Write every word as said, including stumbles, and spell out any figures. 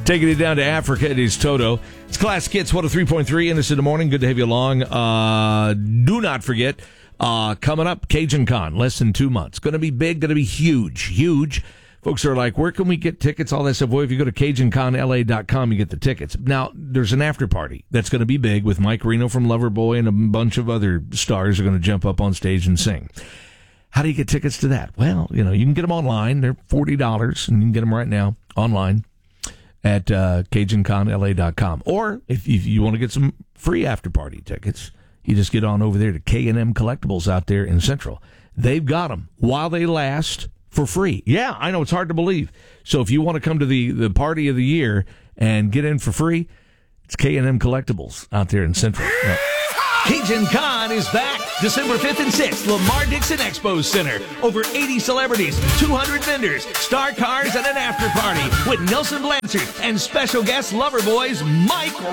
Taking it down to Africa, it is Toto. It's Classic Hits one oh three point three in this in the morning. Good to have you along. Uh, do not forget, uh, coming up, Cajun Con, less than two months. Going to be big, going to be huge, huge. Folks are like, where can we get tickets, all that stuff? Well, if you go to Cajun Con L A dot com, you get the tickets. Now, there's an after party that's going to be big with Mike Reno from Loverboy and a bunch of other stars are going to jump up on stage and sing. How do you get tickets to that? Well, you know, you can get them online. They're forty dollars, and you can get them right now online at uh, Cajun Con L A dot com. Or if, if you want to get some free after-party tickets, you just get on over there to K and M Collectibles out there in Central. They've got them while they last for free. Yeah, I know, it's hard to believe. So if you want to come to the, the party of the year and get in for free, it's K and M Collectibles out there in Central. Yeah. Cajun Con is back December fifth and sixth, Lamar Dixon Expo Center. Over eighty celebrities, two hundred vendors, star cars, and an after party with Nelson Blanchard and special guest Loverboy's Mike